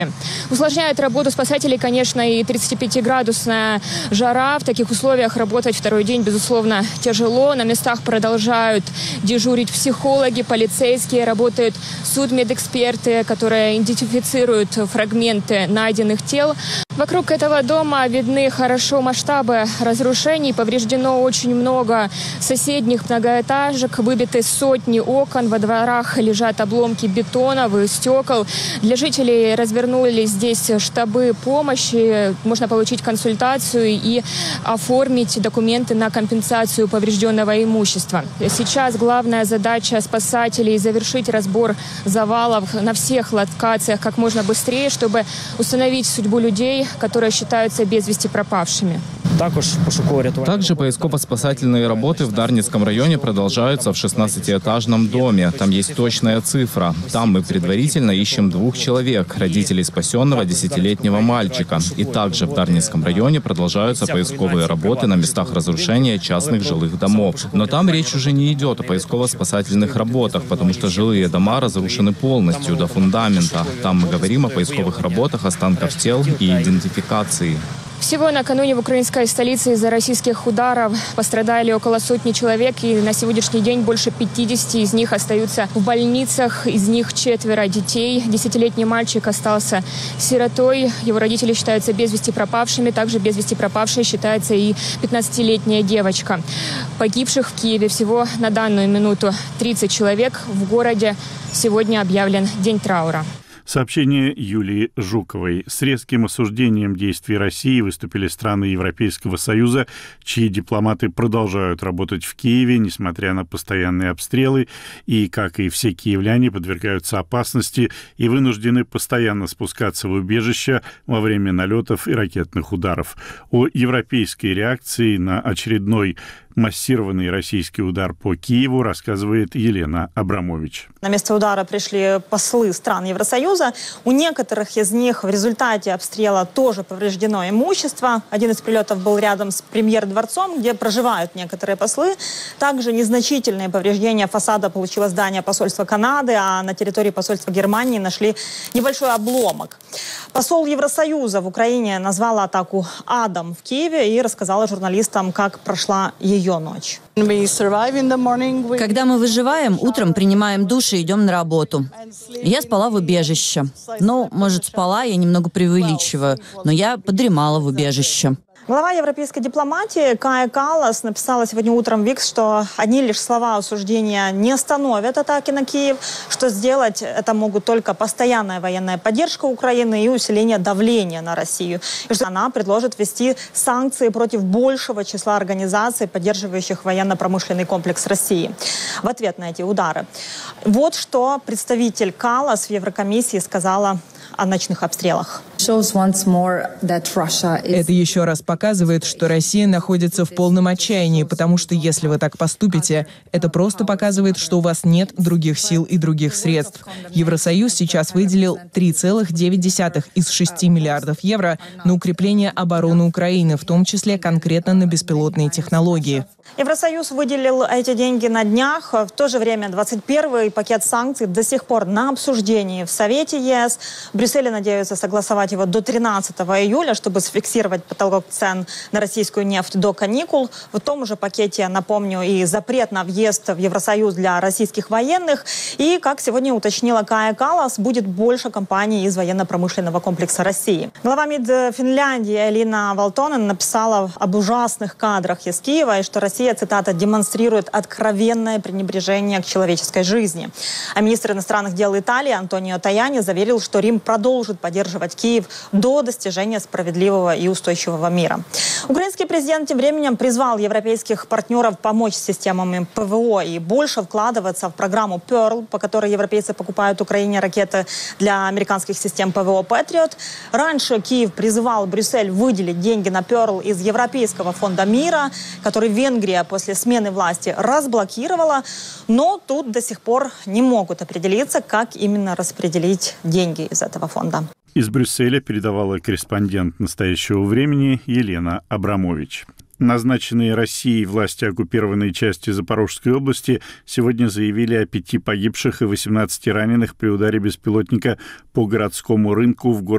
Усложняет работу спасателей, конечно, и 35-градусная жара. В таких условиях работать второй день, безусловно, тяжело. На местах продолжают дежурить психологи, полицейские, работают судмедэксперты, которые идентифицируют фрагменты найденных тел. Вокруг этого дома видны хорошо масштабы разрушений. Повреждено очень много соседних многоэтажек, выбиты сотни окон. Во дворах лежат обломки бетонов и стекол. Для жителей развернулись здесь штабы помощи. Можно получить консультацию и оформить документы на компенсацию поврежденного имущества. Сейчас главная задача спасателей – завершить разбор завалов на всех локациях как можно быстрее, чтобы установить судьбу людей, которые считаются без вести пропавшими. Также поисково-спасательные работы в Дарницком районе продолжаются в 16-этажном доме. Там есть точная цифра. Там мы предварительно ищем 2 человек, родителей спасенного 10-летнего мальчика. И также в Дарницком районе продолжаются поисковые работы на местах разрушения частных жилых домов. Но там речь уже не идет о поисково-спасательных работах, потому что жилые дома разрушены полностью до фундамента. Там мы говорим о поисковых работах останков тел и идентификации. Всего накануне в украинской столице из-за российских ударов пострадали около 100 человек, и на сегодняшний день больше 50 из них остаются в больницах, из них 4 детей. 10-летний мальчик остался сиротой, его родители считаются без вести пропавшими, также без вести пропавшей считается и 15-летняя девочка. Погибших в Киеве всего на данную минуту 30 человек. В городе сегодня объявлен день траура. Сообщение Юлии Жуковой. С резким осуждением действий России выступили страны Европейского Союза, чьи дипломаты продолжают работать в Киеве, несмотря на постоянные обстрелы, и, как и все киевляне, подвергаются опасности и вынуждены постоянно спускаться в убежища во время налетов и ракетных ударов. О европейской реакции на очередной массированный российский удар по Киеву рассказывает Елена Абрамович. На место удара пришли послы стран Евросоюза. У некоторых из них в результате обстрела тоже повреждено имущество. Один из прилетов был рядом с премьер-дворцом, где проживают некоторые послы. Также незначительные повреждения фасада получило здание посольства Канады, а на территории посольства Германии нашли небольшой обломок. Посол Евросоюза в Украине назвала атаку адом в Киеве и рассказала журналистам, как прошла ее ночь. Когда мы выживаем, утром принимаем душ и идем на работу. Я спала в убежище. Ну, может, спала, я немного преувеличиваю, но я подремала в убежище. Глава европейской дипломатии Кая Каллас написала сегодня утром в X, что одни лишь слова осуждения не остановят атаки на Киев, что сделать это могут только постоянная военная поддержка Украины и усиление давления на Россию. И что она предложит ввести санкции против большего числа организаций, поддерживающих военно-промышленный комплекс России в ответ на эти удары. Вот что представитель Каллас в Еврокомиссии сказала о ночных обстрелах. Это еще раз показывает, что Россия находится в полном отчаянии, потому что если вы так поступите, это просто показывает, что у вас нет других сил и других средств. Евросоюз сейчас выделил 3,9 из 6 миллиардов евро на укрепление обороны Украины, в том числе конкретно на беспилотные технологии. Евросоюз выделил эти деньги на днях. В то же время 21-й пакет санкций до сих пор на обсуждении в Совете ЕС. В Брюсселе надеются согласовать его до 13 июля, чтобы зафиксировать потолок цен на российскую нефть до каникул. В том же пакете, напомню, и запрет на въезд в Евросоюз для российских военных. И, как сегодня уточнила Кая Каллас, будет больше компаний из военно-промышленного комплекса России. Глава МИД Финляндии Элина Валтонен написала об ужасных кадрах из Киева, и что Россия, цитата, демонстрирует откровенное пренебрежение к человеческой жизни. А министр иностранных дел Италии Антонио Таяни заверил, что Рим продолжит поддерживать Киев до достижения справедливого и устойчивого мира. Украинский президент тем временем призвал европейских партнеров помочь с системами ПВО и больше вкладываться в программу Pearl, по которой европейцы покупают Украине ракеты для американских систем ПВО Patriot. Раньше Киев призывал Брюссель выделить деньги на Pearl из Европейского фонда мира, который Венгрия после смены власти разблокировала, но тут до сих пор не могут определиться, как именно распределить деньги из этого фонда. Из Брюсселя передавала корреспондент «Настоящего времени» Елена Абрамович. Назначенные Россией власти оккупированной части Запорожской области сегодня заявили о 5 погибших и 18 раненых при ударе беспилотника по городскому рынку в городе